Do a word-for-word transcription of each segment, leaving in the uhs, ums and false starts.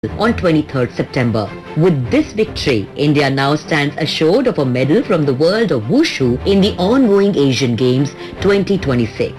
on twenty-third September. With this victory, India now stands assured of a medal from the world of wushu in the ongoing Asian Games twenty twenty-six.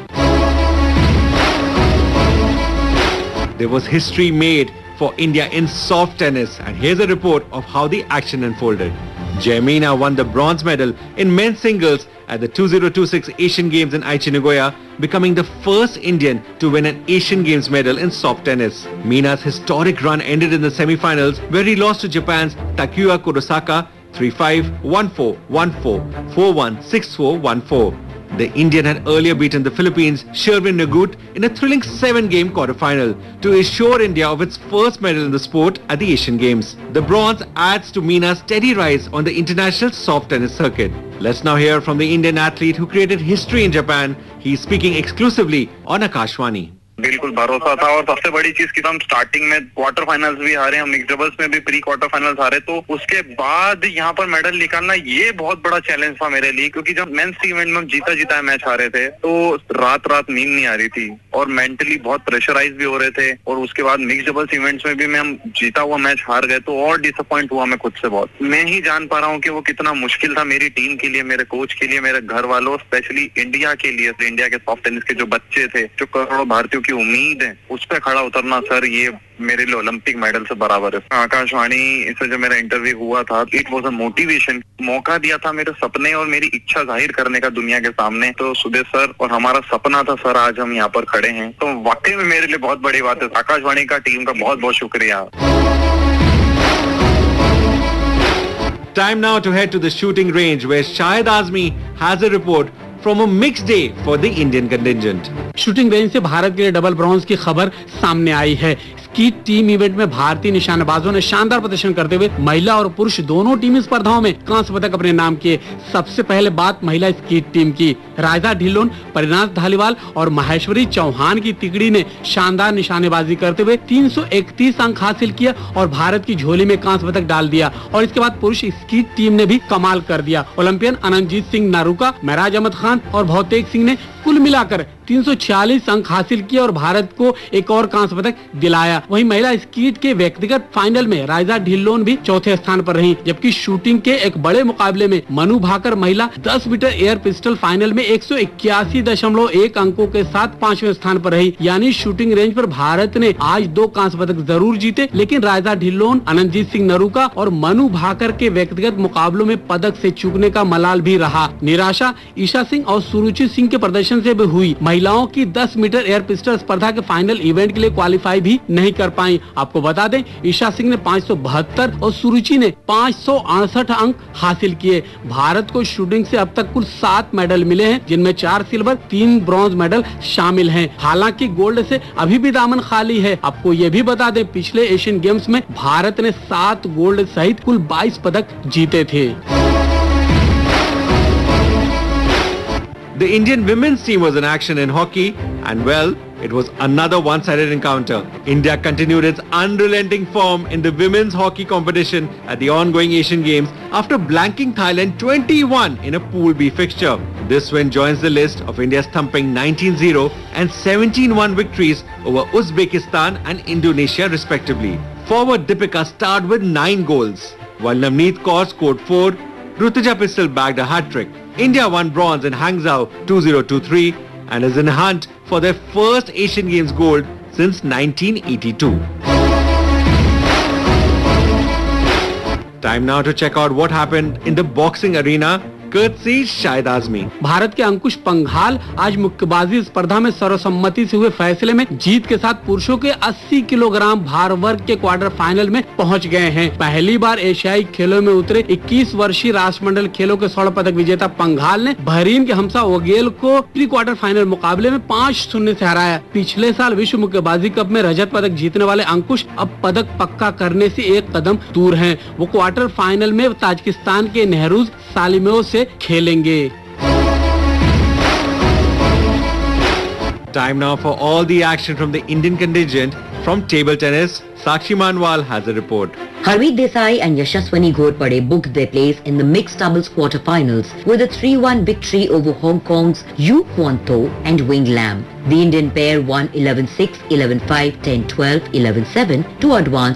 There was history made for India in soft tennis, and here's a report of how the action unfolded. Jayamina won the bronze medal in men's singles at the two thousand twenty-six Asian Games in Aichi, Nagoya, becoming the first Indian to win an Asian Games medal in soft tennis. Mina's historic run ended in the semi-finals, where he lost to Japan's Takuya Kurosaka three five, one four, one four, four one, six four, one four. The Indian had earlier beaten the Philippines' Sherwin Nagut in a thrilling seven-game quarter-final to assure India of its first medal in the sport at the Asian Games. The bronze adds to Mina's steady rise on the international soft tennis circuit. Let's now hear from the Indian athlete who created history in Japan. He's speaking exclusively on Akashvani. बिल्कुल भरोसा था, और सबसे बड़ी चीज की तो हम स्टार्टिंग में क्वार्टर फाइनल्स भी हारे, हम मिक्स डबल्स में भी प्री क्वार्टर फाइनल्स हारे, तो उसके बाद यहाँ पर मेडल निकालना ये बहुत बड़ा चैलेंज था मेरे लिए, क्योंकि जब मेंस इवेंट में हम जीता जीता मैच हारे थे तो रात रात नींद नहीं आ रही थी और मेंटली बहुत प्रेशराइज भी हो रहे थे, और उसके बाद मिक्स डबल्स इवेंट्स में भी मैं हम जीता हुआ मैच हार गए तो और डिसअपॉइंट हुआ मैं खुद से बहुत। मैं ही जान पा रहा हूँ कि वो कितना मुश्किल था मेरी टीम के लिए, मेरे कोच के लिए, मेरे घर वालों, स्पेशली इंडिया के लिए, इंडिया के सॉफ्ट टेनिस के जो बच्चे थे, जो करोड़ों भारतीयों की उम्मीद है, उस पर खड़ा उतरना सर ये मेरे लिए ओलंपिक मेडल से बराबर है। आकाशवाणी से जो मेरा इंटरव्यू हुआ था, इट वाज अ मोटिवेशन, मौका दिया था मेरे सपने और मेरी इच्छा जाहिर करने का दुनिया के सामने। तो सुदेश सर और हमारा सपना था सर, आज हम यहाँ पर खड़े हैं, तो वाकई में मेरे लिए बहुत बड़ी बात है। आकाशवाणी का टीम का बहुत बहुत शुक्रिया। Time now to head to the shooting range, where Shahid Azmi has a report from a mixed day for the Indian contingent. Shooting range से भारत के लिए डबल ब्रॉन्ज की खबर सामने आई है। स्कीट टीम इवेंट में भारतीय निशानेबाजों ने शानदार प्रदर्शन करते हुए महिला और पुरुष दोनों टीम स्पर्धाओं में कांस्य पदक अपने नाम किए। सबसे पहले बात महिला स्कीट टीम की। रायजा ढिल्लोन, परिणाम धालीवाल और महेश्वरी चौहान की तिकड़ी ने शानदार निशानेबाजी करते हुए तीन सौ इकतीस अंक हासिल किया और भारत की झोली में कांस्य पदक डाल दिया। और इसके बाद पुरुष स्कीट टीम ने भी कमाल कर दिया। ओलंपियन अनंतजीत सिंह नारूका, महराज अहमद खान और भौतेक सिंह ने कुल मिलाकर तीन सौ छियालीस अंक हासिल किए और भारत को एक और कांस्य पदक दिलाया। वहीं महिला स्कीट के व्यक्तिगत फाइनल में रायजा ढिल्लोन भी चौथे स्थान पर रही, जबकि शूटिंग के एक बड़े मुकाबले में मनु भाकर महिला दस मीटर एयर पिस्टल फाइनल में एक सौ इक्यासी दशमलव एक अंकों के साथ पांचवें स्थान पर रही। यानी शूटिंग रेंज पर भारत ने आज दो कांस्य पदक जरूर जीते, लेकिन रायजा ढिल्लोन, अनंतजीत सिंह नरूका और मनु भाकर के व्यक्तिगत मुकाबलों में पदक से चूकने का मलाल भी रहा। निराशा ईशा सिंह और सुरुचि सिंह के प्रदर्शन से भी हुई। महिलाओं की दस मीटर एयर पिस्टल स्पर्धा के फाइनल इवेंट के लिए क्वालिफाई भी नहीं कर पाई। आपको बता दें, ईशा सिंह ने पाँच सौ बहत्तर और सुरुचि ने पाँच सौ अड़सठ अंक हासिल किए। भारत को शूटिंग से अब तक कुल सात मेडल मिले हैं, जिनमें चार सिल्वर, तीन ब्रॉन्ज मेडल शामिल हैं। हालांकि गोल्ड से अभी भी दामन खाली है। आपको ये भी बता दें, पिछले एशियन गेम्स में भारत ने सात गोल्ड सहित कुल बाईस पदक जीते थे। The Indian women's team was in action in hockey, and well, it was another one-sided encounter. India continued its unrelenting form in the women's hockey competition at the ongoing Asian Games after blanking Thailand twenty-one in a Pool B fixture. This win joins the list of India's thumping nineteen zero and seventeen one victories over Uzbekistan and Indonesia respectively. Forward Deepika starred with nine goals, while Navneet Kaur scored four. Rutuja Pistol bagged a hat-trick. India won bronze in Hangzhou two thousand twenty-three and is in hunt for their first Asian Games gold since nineteen eighty-two. Time now to check out what happened in the boxing arena, courtesy Shahid Azmi. Bharat के अंकुश पंघाल आज मुक्केबाजी स्पर्धा में सर्वसम्मति से हुए फैसले में जीत के साथ पुरुषों के अस्सी किलोग्राम भार वर्ग के क्वार्टर फाइनल में पहुंच गए हैं। पहली बार एशियाई खेलों में उतरे इक्कीस वर्षीय राष्ट्रमंडल खेलों के स्वर्ण पदक विजेता पंघाल ने बहरीन के हमसा वगेल को प्री क्वार्टर फाइनल मुकाबले में पाँच शून्य से हराया। पिछले साल विश्व मुक्केबाजी कप में रजत पदक जीतने वाले अंकुश अब पदक पक्का करने से एक कदम दूर हैं। वो क्वार्टर फाइनल में ताजिकिस्तान के नेहरूज सालिमेव से खेलेंगे। Time now for all the action from the Indian contingent. From table tennis, Sakshi Manwal has a report. Harmeet Desai and Yashaswani Ghorpade booked their place in the mixed doubles quarterfinals with a three one victory over Hong Kong's Yu Kuan Tho and Wing Lam. The Indian pair won eleven six, eleven five, ten twelve, eleven seven to advance